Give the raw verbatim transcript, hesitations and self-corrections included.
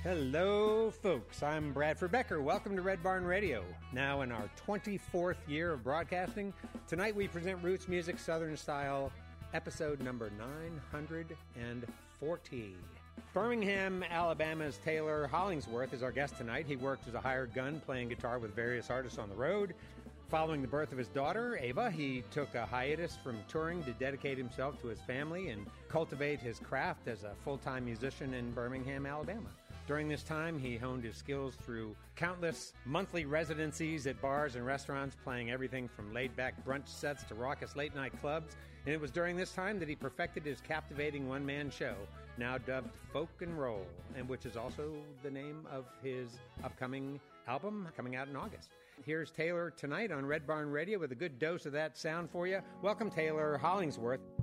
Hello, folks. I'm Bradford Becker. Welcome to Red Barn Radio. Now in our twenty-fourth year of broadcasting, tonight we present Roots Music Southern Style, episode number nine hundred forty. Birmingham, Alabama's Taylor Hollingsworth is our guest tonight. He worked as a hired gun playing guitar with various artists on the road. Following the birth of his daughter, Ava, he took a hiatus from touring to dedicate himself to his family and cultivate his craft as a full-time musician in Birmingham, Alabama. During this time, he honed his skills through countless monthly residencies at bars and restaurants, playing everything from laid-back brunch sets to raucous late-night clubs. And it was during this time that he perfected his captivating one-man show, now dubbed Folk and Roll, and which is also the name of his upcoming album coming out in August. Here's Taylor tonight on Red Barn Radio with a good dose of that sound for you. Welcome, Taylor Hollingsworth.